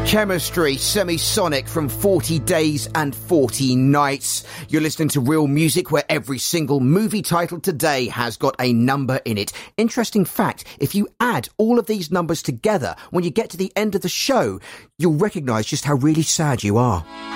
Chemistry, Semisonic from 40 Days and 40 Nights. You're listening to Real Music, where every single movie title today has got a number in it. Interesting fact, if you add all of these numbers together, when you get to the end of the show, you'll recognise just how really sad you are.